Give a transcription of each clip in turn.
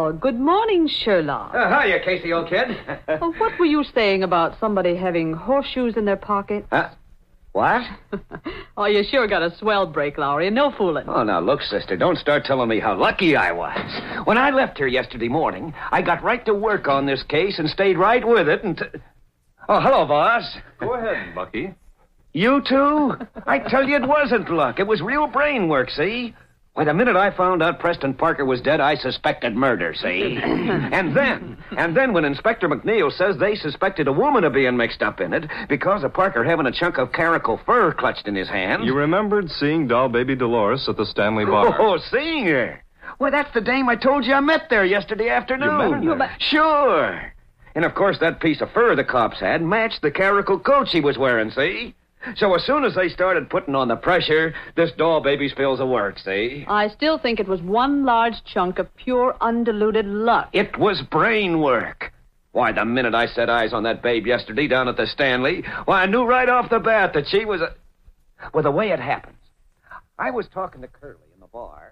Well, good morning, Sherlock. Hiya, Casey, old kid. What were you saying about somebody having horseshoes in their pockets? What? Oh, you sure got a swell break, Lowry. No fooling. Oh, now, look, sister, don't start telling me how lucky I was. When I left here yesterday morning, I got right to work on this case and stayed right with it Oh, hello, boss. Go ahead, Bucky. You too? I tell you, it wasn't luck. It was real brain work, see? Why, the minute I found out Preston Parker was dead, I suspected murder, see? And then when Inspector McNeil says they suspected a woman of being mixed up in it because of Parker having a chunk of caracal fur clutched in his hand... You remembered seeing doll baby Dolores at the Stanley bar. Oh, seeing her? Why, that's the dame I told you I met there yesterday afternoon. You met her? Sure. And, of course, that piece of fur the cops had matched the caracal coat she was wearing, see? So as soon as they started putting on the pressure, this doll baby spills of work, see? I still think it was one large chunk of pure, undiluted luck. It was brain work. Why, the minute I set eyes on that babe yesterday down at the Stanley, why, I knew right off the bat that she was a... Well, the way it happens, I was talking to Curly in the bar.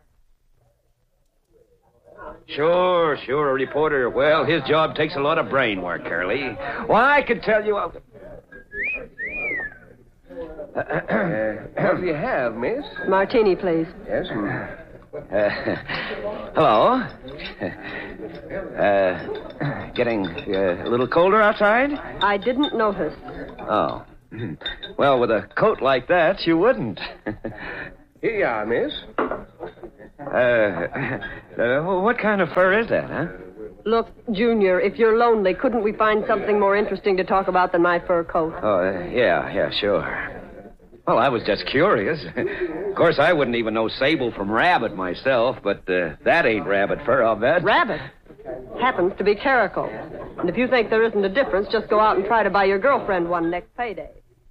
Sure, a reporter. Well, his job takes a lot of brain work, Curly. Why, I could tell you... What do you have, miss? Martini, please. Yes. Hello. Getting a little colder outside? I didn't notice. Oh. Well, with a coat like that, you wouldn't. Here you are, miss. What kind of fur is that, huh? Look, Junior, if you're lonely, couldn't we find something more interesting to talk about than my fur coat? Oh, yeah, sure. Well, I was just curious. Of course, I wouldn't even know sable from rabbit myself, but that ain't rabbit fur, I'll bet. Rabbit? Happens to be caracal. And if you think there isn't a difference, just go out and try to buy your girlfriend one next payday.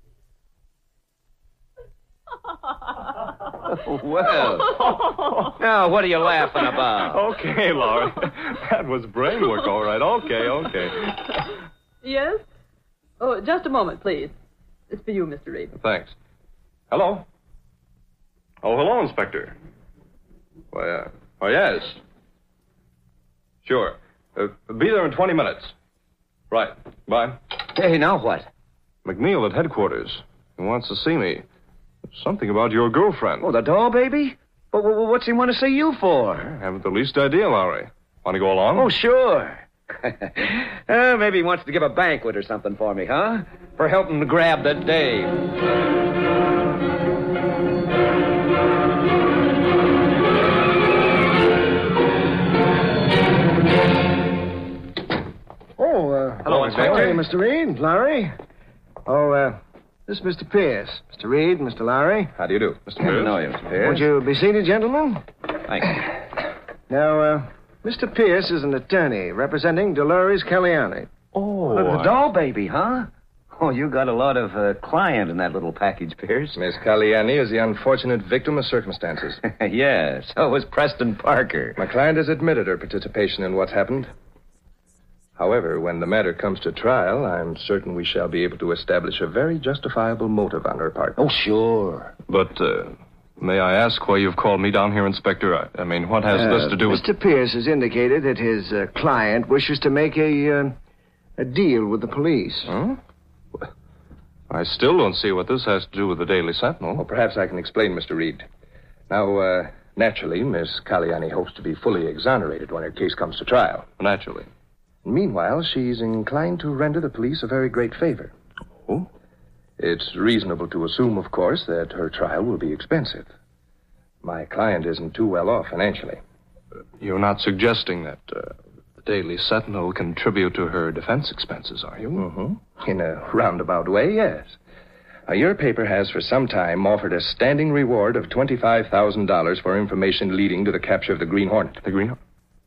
Well, now, what are you laughing about? Okay, Laurie. That was brain work, all right. Okay. Yes? Oh, just a moment, please. It's for you, Mr. Reed. Thanks. Hello? Oh, hello, Inspector. Why, yes. Sure. Be there in 20 minutes. Right. Bye. Hey, now what? McNeil at headquarters. He wants to see me. Something about your girlfriend. Oh, the doll baby? But what's he want to see you for? I haven't the least idea, Lowry. Want to go along? Oh, sure. Maybe he wants to give a banquet or something for me, huh? For helping to grab that dame. Hello, Inspector. Hey, Mr. Reed, Lowry. This is Mr. Pierce. Mr. Reed, Mr. Lowry. How do you do, Mr. I Pierce? know you, Mr. Pierce. Won't you be seated, gentlemen? Thank you. Now, Mr. Pierce is an attorney representing Dolores Caliani. Oh. The doll baby, huh? Oh, you got a lot of client in that little package, Pierce. Miss Caliani is the unfortunate victim of circumstances. Yes, so was Preston Parker. My client has admitted her participation in what's happened. However, when the matter comes to trial, I'm certain we shall be able to establish a very justifiable motive on her part. Oh, sure. But, may I ask why you've called me down here, Inspector? I mean, what has this to do with... Mr. Pierce has indicated that his client wishes to make a deal with the police. Huh? I still don't see what this has to do with the Daily Sentinel. Well, perhaps I can explain, Mr. Reed. Now, naturally, Miss Caliani hopes to be fully exonerated when her case comes to trial. Naturally. Meanwhile, she's inclined to render the police a very great favor. Oh? It's reasonable to assume, of course, that her trial will be expensive. My client isn't too well off financially. You're not suggesting that the Daily Sentinel will contribute to her defense expenses, are you? Mm-hmm. In a roundabout way, yes. Your paper has for some time offered a standing reward of $25,000 for information leading to the capture of the Green Hornet. The Green Hornet?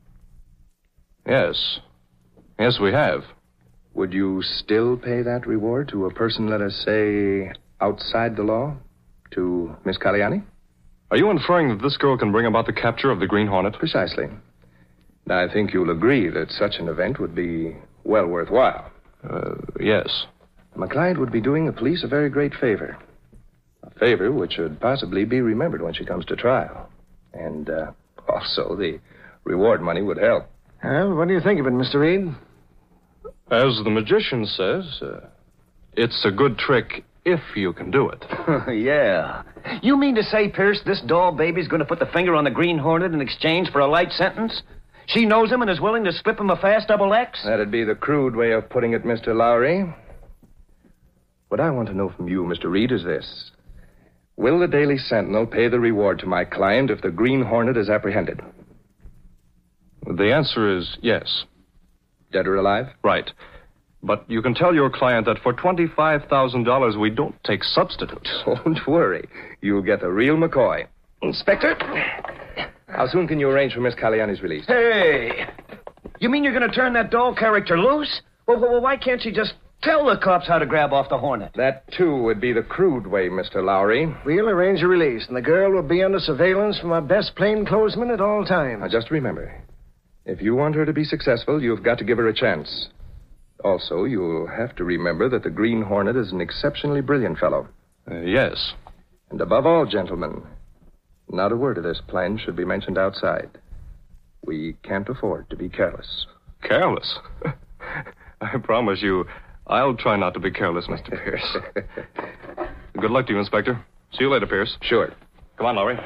Yes. Yes, we have. Would you still pay that reward to a person, let us say, outside the law? To Miss Caliani? Are you inferring that this girl can bring about the capture of the Green Hornet? Precisely. Now, I think you'll agree that such an event would be well worthwhile. Yes. My client would be doing the police a very great favor. A favor which should possibly be remembered when she comes to trial. And also, the reward money would help. Well, what do you think of it, Mr. Reed? As the magician says, it's a good trick if you can do it. Yeah. You mean to say, Pierce, this doll baby's going to put the finger on the Green Hornet in exchange for a light sentence? She knows him and is willing to slip him a fast double X? That'd be the crude way of putting it, Mr. Lowry. What I want to know from you, Mr. Reed, is this. Will the Daily Sentinel pay the reward to my client if the Green Hornet is apprehended? The answer is yes. Dead or alive? Right. But you can tell your client that for $25,000, we don't take substitutes. Don't worry. You'll get the real McCoy. Inspector, how soon can you arrange for Miss Caliani's release? Hey! You mean you're going to turn that doll character loose? Well, why can't she just tell the cops how to grab off the Hornet? That, too, would be the crude way, Mr. Lowry. We'll arrange a release, and the girl will be under surveillance from our best plainclothesmen at all times. Now, just remember, if you want her to be successful, you've got to give her a chance. Also, you'll have to remember that the Green Hornet is an exceptionally brilliant fellow. Yes. And above all, gentlemen, not a word of this plan should be mentioned outside. We can't afford to be careless. Careless? I promise you, I'll try not to be careless, Mr. Pierce. Good luck to you, Inspector. See you later, Pierce. Sure. Come on, Lowry.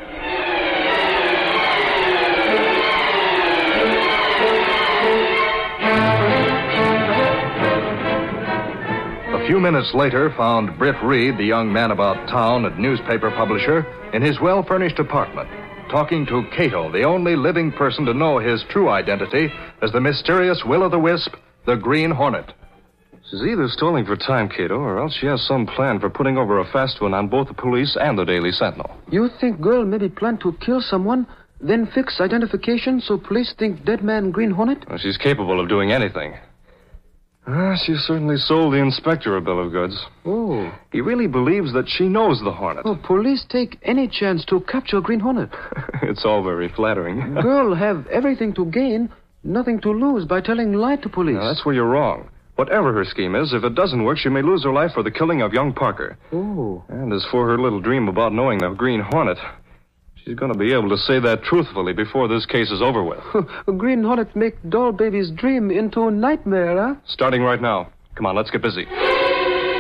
A few minutes later found Britt Reed, the young man about town and newspaper publisher, in his well-furnished apartment, talking to Cato, the only living person to know his true identity as the mysterious Will-o'-the-Wisp, the Green Hornet. She's either stalling for time, Cato, or else she has some plan for putting over a fast one on both the police and the Daily Sentinel. You think girl maybe planned to kill someone, then fix identification so police think dead man Green Hornet? Well, she's capable of doing anything. She certainly sold the inspector a bill of goods. Oh. He really believes that she knows the Hornet. Oh, police take any chance to capture Green Hornet. It's all very flattering. Girl have everything to gain, nothing to lose by telling lie to police. Now, that's where you're wrong. Whatever her scheme is, if it doesn't work, she may lose her life for the killing of young Parker. Oh. And as for her little dream about knowing the Green Hornet, she's going to be able to say that truthfully before this case is over with. Green Hornet make doll baby's dream into a nightmare, huh? Starting right now. Come on, let's get busy.